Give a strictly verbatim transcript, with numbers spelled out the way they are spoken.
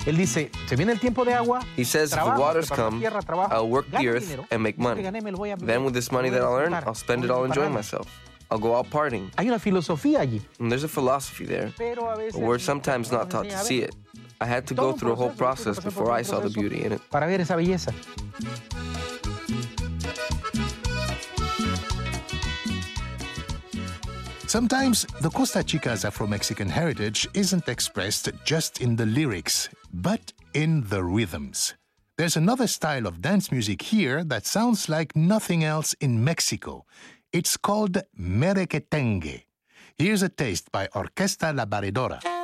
Él dice, se viene el tiempo de agua. He says, if the trabajo, waters preparo la come, tierra, trabajo, I'll work the gano earth dinero, and make y lo que money. gané me lo voy a- Then with this money me that voy a I'll earn, disfrutar, I'll spend it voy a all enjoying disfrutar. myself. I'll go out partying. Hay una filosofía allí. And there's a philosophy there, Pero a veces but we're sometimes no not nos taught to enseña a see ver. it. I had to Todo go un through a whole proceso, yo tuve que process pasar por before todo un I saw the proceso beauty in it. Para ver esa belleza. Sometimes the Costa Chica's Afro-Mexican heritage isn't expressed just in the lyrics, but in the rhythms. There's another style of dance music here that sounds like nothing else in Mexico. It's called merequetengue. Here's a taste by Orquesta La Barredora.